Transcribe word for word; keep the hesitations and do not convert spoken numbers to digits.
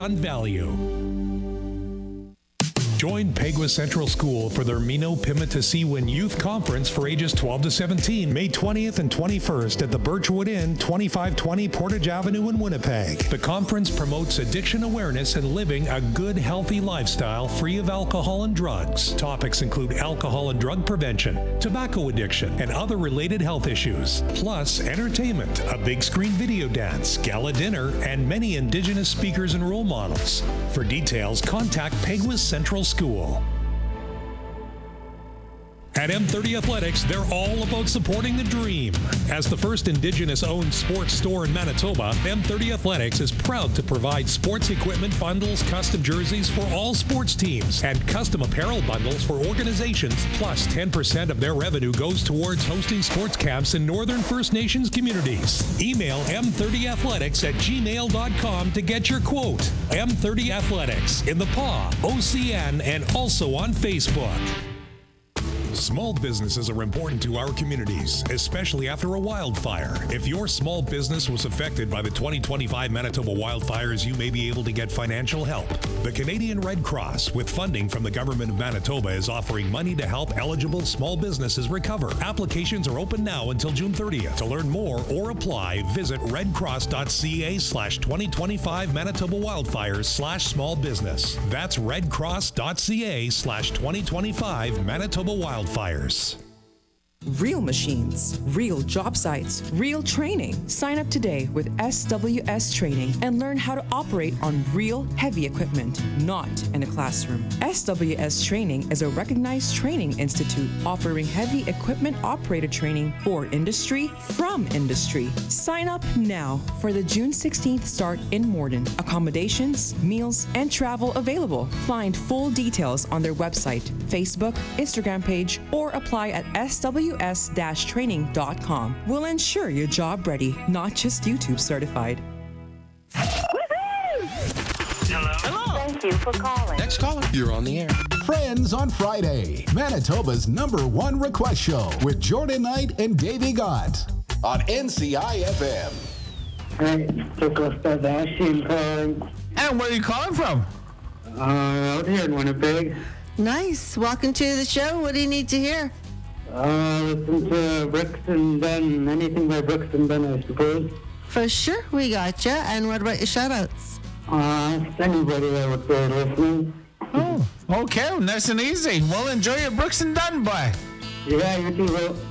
on value. Join Peguis Central School for their Mino Pimutasiwin Youth Conference for ages twelve to seventeen, May twentieth and twenty-first at the Birchwood Inn, twenty-five twenty Portage Avenue in Winnipeg. The conference promotes addiction awareness and living a good, healthy lifestyle free of alcohol and drugs. Topics include alcohol and drug prevention, tobacco addiction, and other related health issues. Plus, entertainment, a big screen video dance, gala dinner, and many Indigenous speakers and role models. For details, contact Peguis Central School. At M thirty Athletics, they're all about supporting the dream. As the first Indigenous-owned sports store in Manitoba, M thirty Athletics is proud to provide sports equipment bundles, custom jerseys for all sports teams, and custom apparel bundles for organizations, plus ten percent of their revenue goes towards hosting sports camps in Northern First Nations communities. Email m thirty athletics at gmail dot com to get your quote. M thirty Athletics in the P A W, O C N, and also on Facebook. Small businesses are important to our communities, especially after a wildfire. If your small business was affected by the twenty twenty-five Manitoba wildfires, you may be able to get financial help. The Canadian Red Cross, with funding from the Government of Manitoba, is offering money to help eligible small businesses recover. Applications are open now until June thirtieth. To learn more or apply, visit redcross.ca slash 2025 Manitoba wildfires slash small business. That's redcross.ca slash 2025 Manitoba wildfires. Fires. Real machines, real job sites, real training. Sign up today with S W S Training and learn how to operate on real heavy equipment, not in a classroom. S W S Training is a recognized training institute offering heavy equipment operator training for industry from industry. Sign up now for the June sixteenth start in Morden. Accommodations, meals, and travel available. Find full details on their website, Facebook, Instagram page, or apply at S W S training dot com. We'll ensure you're job ready, not just YouTube certified. Hello. Hello. Thank you for calling. Next caller. You're on the air. Friends on Friday, Manitoba's number one request show with Jordan Knight and Davey Gott on N C I F M. Hi, Costa Dashin calling. And where are you calling from? Uh, out here in Winnipeg. Nice. Welcome to the show. What do you need to hear? Uh, listen to Brooks and Dunn. Anything by Brooks and Dunn, I suppose. For sure, we got you. And what about your shout-outs? Uh, anybody out there listening. Oh, okay. Nice and easy. Well, enjoy your Brooks and Dunn, boy. Yeah, you too, bro.